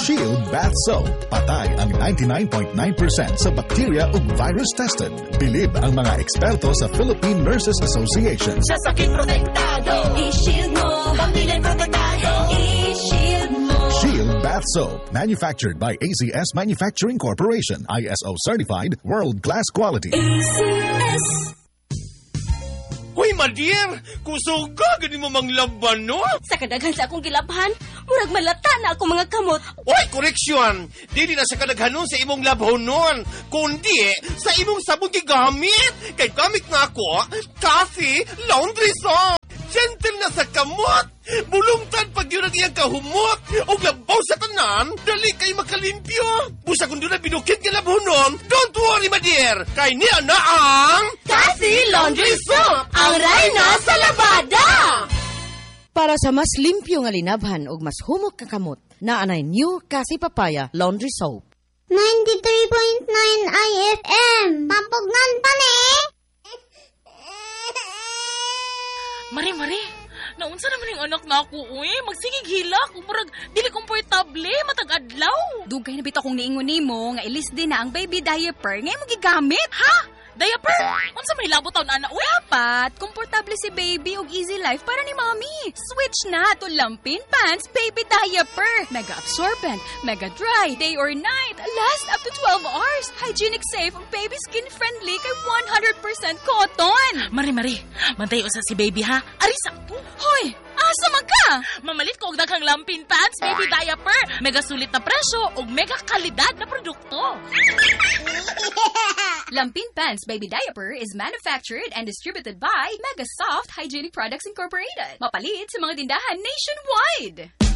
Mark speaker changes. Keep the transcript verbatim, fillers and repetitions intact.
Speaker 1: Shield Bath Soap. Patay ang ninety-nine point nine percent sa bacteria ug virus tested. Bilib ang mga eksperto sa Philippine Nurses Association.
Speaker 2: Sa sakit protektado, i-shield mo. Pamilya protektado, i-shield mo.
Speaker 1: Shield Bath Soap. Manufactured by A C S Manufacturing Corporation. I S O certified, world-class quality.
Speaker 2: A C S.
Speaker 3: Hoy, Madir! Kusog ka! Gani mo manglaban, no?
Speaker 2: Sa kadaghan sa akong gilabhan, murag malata na ako mga kamot.
Speaker 3: Hoy, koreksyon! Dili na sa kadaghanon sa imong labhonon, kundi sa imong sabon gigamit. Kay gamit nga ako, coffee laundry soap. Gentle na sa kamot. Bulungtan pag yun ang iyang kahumot. O labaw sa tanan, dali kay makalimpyo. Busa kung doon na binukit ka labhonon, don't worry, Madir. Kay niya na ang
Speaker 2: Kasi Laundry Soap, ang rayna sa labada!
Speaker 4: Para sa mas limpyo nga linabhan ug mas humok ka kamot, naanay new Kasi Papaya Laundry Soap.
Speaker 5: ninety-three point nine I F M. Pampugnan pa ni.
Speaker 6: Mari, Mari, naunsa naman yung anak na ako, uy. Magsigig hilak, murag dili komportable, matag adlaw.
Speaker 7: Dugay na bitaw kong niingon nimo nga ilis din na ang baby diaper ngay mo gigamit.
Speaker 6: Ha? Diaper? Unsa may labot taon ana, uy?
Speaker 7: Dapat, komportable si baby ug easy life para ni mommy. Switch na to Lampin Pants Baby Diaper. Mega absorbent, mega dry, day or night, last up to twelve hours. Hygienic safe ug baby skin friendly kay one hundred percent cotton.
Speaker 6: Mari, Mari, mantay usa si baby ha. Ari sakto.
Speaker 7: Hoy, asa man ka?
Speaker 6: Mamalit ko og daghang Lampin Pants Baby Diaper. Mega sulit na presyo ug mega kalidad na produkto.
Speaker 7: Lampin Pants Baby Diaper is manufactured and distributed by Mega Soft Hygienic Products Incorporated. Mapalit sa mga tindahan nationwide.